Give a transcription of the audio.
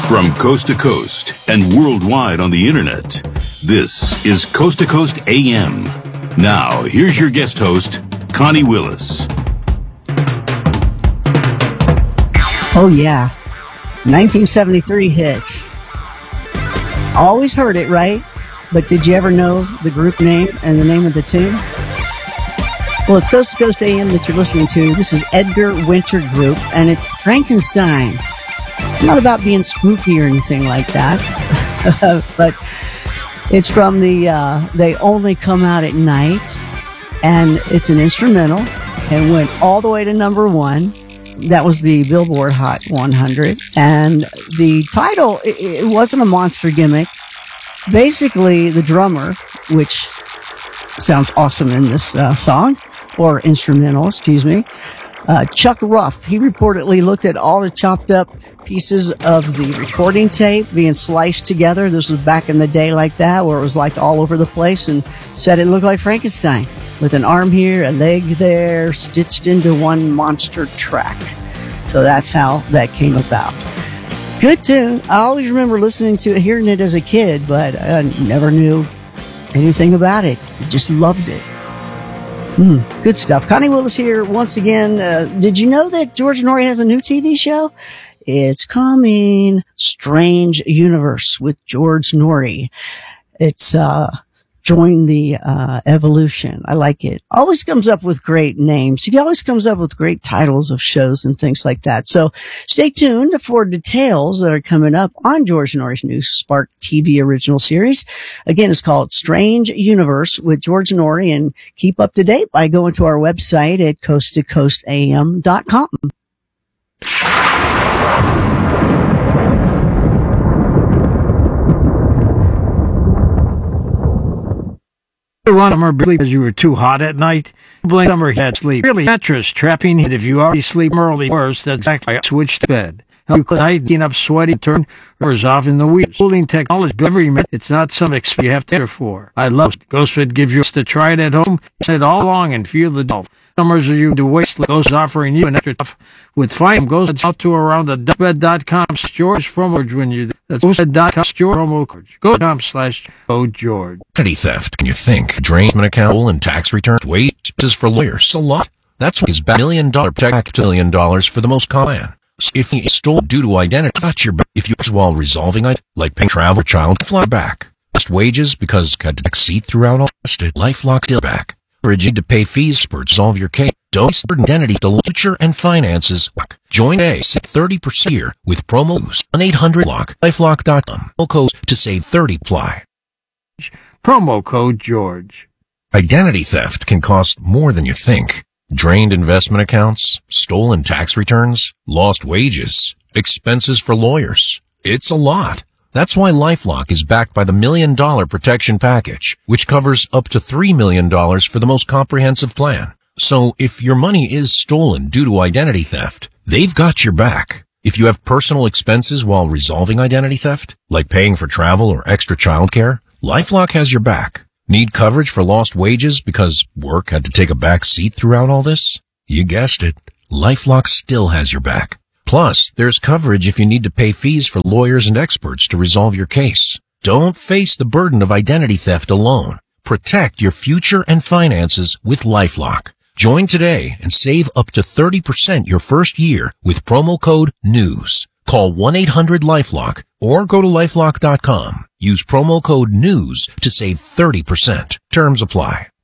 From coast to coast and worldwide on the internet, this is Coast to Coast AM. Now, here's your guest host, Connie Willis. Oh yeah, 1973 hit. Always heard it, right? But did you ever know the group name and the name of the tune? Well, it's Coast to Coast AM that you're listening to. This is Edgar Winter Group, and it's Frankenstein. Not about being spooky or anything like that, but it's from the They Only Come Out at Night, and it's an instrumental, and went all the way to number one. That was the Billboard Hot 100, and the title, it wasn't a monster gimmick. Basically, the drummer, which sounds awesome in this song, or instrumental, excuse me, Chuck Ruff, he reportedly looked at all the chopped up pieces of the recording tape being sliced together. This was back in the day like that, where it was like all over the place, and said it looked like Frankenstein with an arm here, a leg there, stitched into one monster track. So that's how that came about. Good tune. I always remember listening to it, hearing it as a kid, but I never knew anything about it. I just loved it. Good stuff. Connie Willis here once again. Did you know that George Norrie has a new TV show? It's coming. Strange Universe with George Norrie. It's Join the Evolution. I like it. Always comes up with great names. He always comes up with great titles of shows and things like that. So stay tuned for details that are coming up on George Norrie's new Spark TV original series. Again, it's called Strange Universe with George Norrie, and keep up to date by going to our website at coasttocoastam.com. One summer because you were too hot at night. Blame summer had sleep. Really mattress trapping it if you already sleep early. Worse, that's exactly switch to bed. Help you could night getting up sweaty, turn rivers off in the week. Cooling technology every minute. It's not some expense you have to enter for. I love it. GhostBed gives you to try it at home. Set it all along and feel the dolphin. Summers are you to waste. Ghost offering you an extra tough with fine Ghost out to around the GhostBed.com George promo code when you're there. That's GhostBed.com George promo code. Go.com/code George. Identity theft, can you think? Drainment account and tax returns. Wait, this is for lawyers. A lot. That's why it's $1 million protect $1 million for the most common. If you stole due to identity, got your back. If you while resolving it, like paying travel, child fly back. Lost wages because had to exceed throughout all. LifeLock still back. You need to pay fees to resolve your case. Don't store identity to future and finances. Join a save 30% here with promo 1-800-LOCK. LifeLock.com. Code to save 30 ply. Promo code George. Identity theft can cost more than you think. Drained investment accounts, stolen tax returns, lost wages, expenses for lawyers. It's a lot. That's why LifeLock is backed by the $1 Million Protection Package, which covers up to $3 million for the most comprehensive plan. So if your money is stolen due to identity theft, they've got your back. If you have personal expenses while resolving identity theft, like paying for travel or extra childcare, LifeLock has your back. Need coverage for lost wages because work had to take a back seat throughout all this? You guessed it. LifeLock still has your back. Plus, there's coverage if you need to pay fees for lawyers and experts to resolve your case. Don't face the burden of identity theft alone. Protect your future and finances with LifeLock. Join today and save up to 30% your first year with promo code NEWS. Call 1-800-LifeLock or go to LifeLock.com. Use promo code NEWS to save 30%. Terms apply.